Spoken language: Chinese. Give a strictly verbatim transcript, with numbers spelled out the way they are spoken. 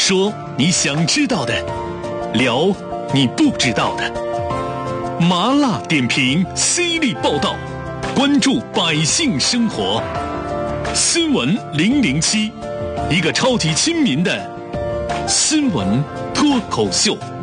说你想知道的，聊你不知道的。麻辣点评，犀利报道，关注百姓生活。新闻零零七，一个超级亲民的新闻脱口秀。